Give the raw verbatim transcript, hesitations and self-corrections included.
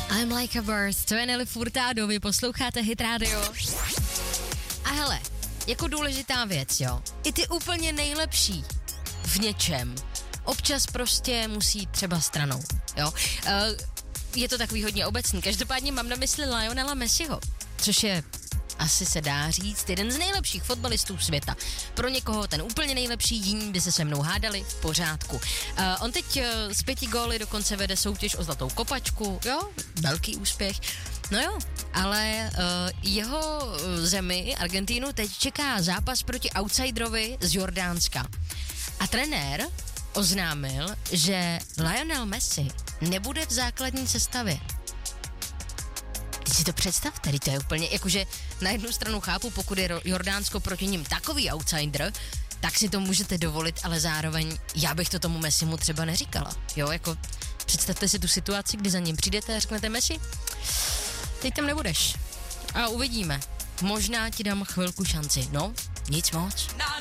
I'm like a bird, to je Nelly Furtado, vy posloucháte Hit Radio. A hele, jako důležitá věc, jo, i ty úplně nejlepší v něčem občas prostě musí třeba stranou, jo. Uh, je to takový hodně obecný, každopádně mám na mysli Lionela Messiho, což je, asi se dá říct, jeden z nejlepších fotbalistů světa. Pro někoho ten úplně nejlepší, jiní by se se mnou hádali, v pořádku. Uh, on teď uh, z pěti góly dokonce vede soutěž o zlatou kopačku, jo, velký úspěch. No jo, ale uh, jeho zemi, Argentínu, teď čeká zápas proti outsiderovi z Jordánska. A trenér oznámil, že Lionel Messi nebude v základní sestavě. Teď si to představte, teď to je úplně, jakože na jednu stranu chápu, pokud je Jordánsko proti ním takový outsider, tak si to můžete dovolit, ale zároveň já bych to tomu Messimu třeba neříkala. Jo, jako představte si tu situaci, kdy za ním přijdete a řeknete Messi, teď tam nebudeš. A uvidíme. Možná ti dám chvilku šanci. No, nic moc.